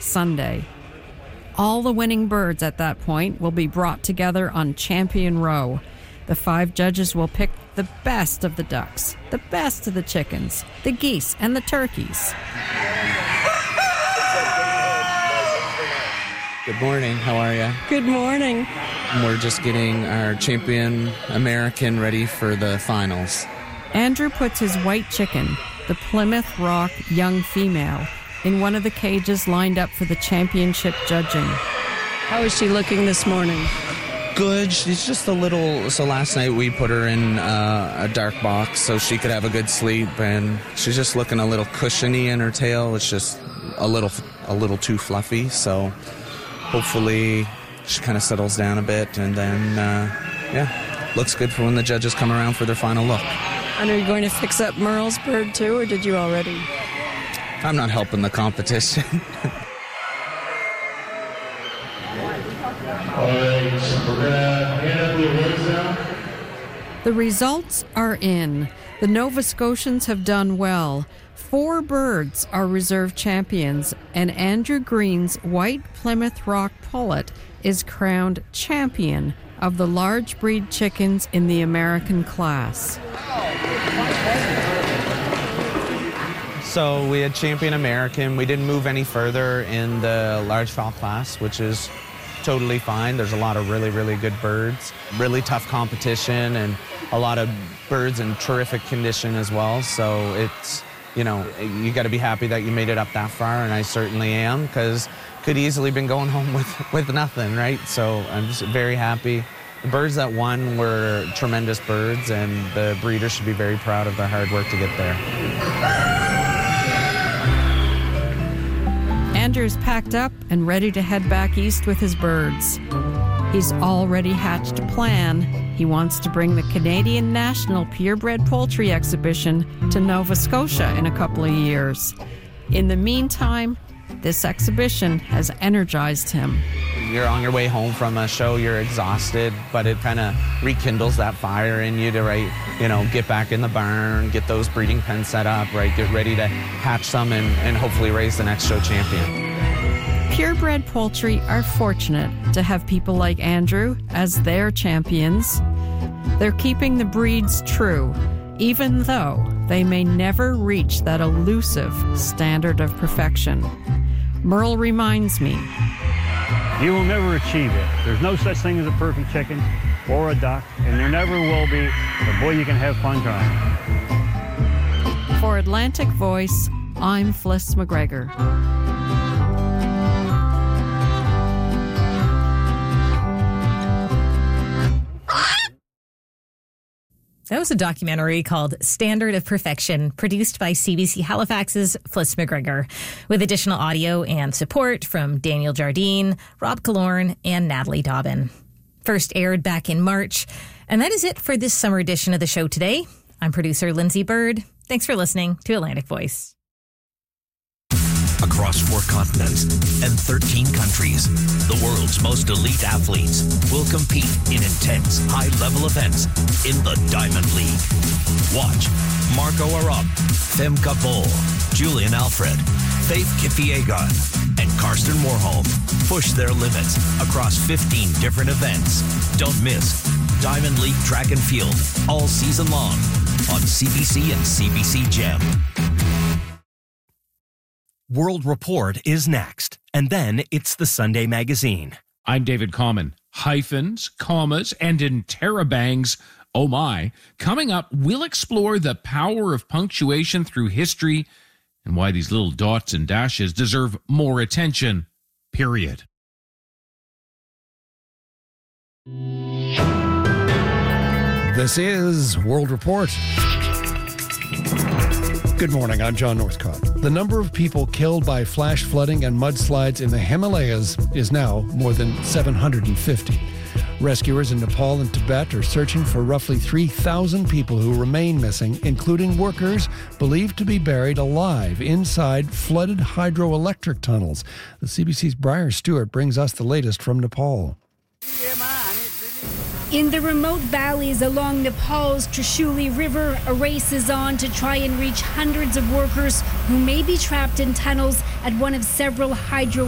Sunday. All the winning birds at that point will be brought together on Champion Row. The 5 judges will pick the best of the ducks, the best of the chickens, the geese, and the turkeys. Good morning. How are you? Good morning. We're just getting our Champion American ready for the finals. Andrew puts his white chicken, the Plymouth Rock young female, in one of the cages lined up for the championship judging. How is she looking this morning? Good. She's just a little... So last night we put her in a dark box so she could have a good sleep, and she's just looking a little cushiony in her tail. It's just a little too fluffy, so hopefully she kind of settles down a bit, and then, looks good for when the judges come around for their final look. And are you going to fix up Merle's bird too, or did you already? I'm not helping the competition. The results are in. The Nova Scotians have done well. 4 birds are reserve champions, and Andrew Green's white Plymouth Rock pullet is crowned champion of the large breed chickens in the American class. So we had Champion American. We didn't move any further in the large fowl class, which is totally fine. There's a lot of really, really good birds. Really tough competition, and a lot of birds in terrific condition as well. So it's, you got to be happy that you made it up that far, and I certainly am, because could easily been going home with nothing, right? So I'm just very happy. The birds that won were tremendous birds, and the breeders should be very proud of their hard work to get there. Andrew's packed up and ready to head back east with his birds. He's already hatched a plan. He wants to bring the Canadian National Purebred Poultry Exhibition to Nova Scotia in a couple of years. In the meantime, this exhibition has energized him. You're on your way home from a show, you're exhausted, but it kind of rekindles that fire in you to, get back in the barn, get those breeding pens set up, right, get ready to hatch some and hopefully raise the next show champion. Purebred poultry are fortunate to have people like Andrew as their champions. They're keeping the breeds true, even though they may never reach that elusive standard of perfection. Merle reminds me, you will never achieve it. There's no such thing as a perfect chicken or a duck, and there never will be, but boy, you can have fun trying. For Atlantic Voice, I'm Fliss McGregor. That was a documentary called Standard of Perfection, produced by CBC Halifax's Fliss McGregor, with additional audio and support from Daniel Jardine, Rob Killorn, and Natalie Dobbin. First aired back in March. And that is it for this summer edition of the show today. I'm producer Lindsay Bird. Thanks for listening to Atlantic Voice. Across 4 continents and 13 countries, the world's most elite athletes will compete in intense, high-level events in the Diamond League. Watch Marco Arop, Femke Bol, Julian Alfred, Faith Kipyegon, and Karsten Warholm push their limits across 15 different events. Don't miss Diamond League Track and Field all season long on CBC and CBC Gem. World Report is next, and then it's the Sunday Magazine. I'm David Common. Hyphens, commas, and interrobangs, oh my. Coming up, we'll explore the power of punctuation through history and why these little dots and dashes deserve more attention, period. This is World Report. Good morning, I'm John Northcott. The number of people killed by flash flooding and mudslides in the Himalayas is now more than 750. Rescuers in Nepal and Tibet are searching for roughly 3,000 people who remain missing, including workers believed to be buried alive inside flooded hydroelectric tunnels. The CBC's Briar Stewart brings us the latest from Nepal. In the remote valleys along Nepal's Trishuli River, a race is on to try and reach hundreds of workers who may be trapped in tunnels at one of several hydro